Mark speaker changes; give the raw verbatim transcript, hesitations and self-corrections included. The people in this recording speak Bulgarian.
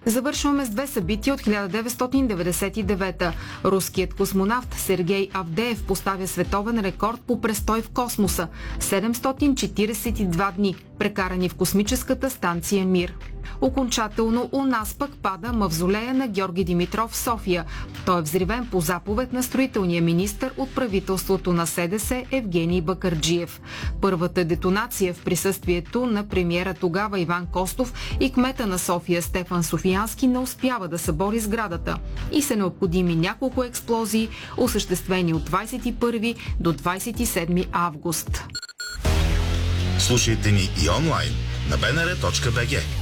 Speaker 1: Завършваме с две събития от хиляда деветстотин деветдесет и девета. Руският космонавт Сергей Авдеев поставя световен рекорд по престой в космоса – седемстотин четиридесет и два дни, прекарани в космическата станция Мир. Окончателно у нас пък пада мавзолея на Георги Димитров в София. Той е взривен по заповед на строителния министър от правителството на СДС Евгений Бакърджиев. Първата детонация в присъствието на премиера тогава Иван Костов и кмета на София Стефан Софиянски не успява да събори сградата и са необходими няколко експлозии, осъществени от двадесет и първи до двадесет и седми август.
Speaker 2: Слушайте ни и онлайн на б н р точка б г.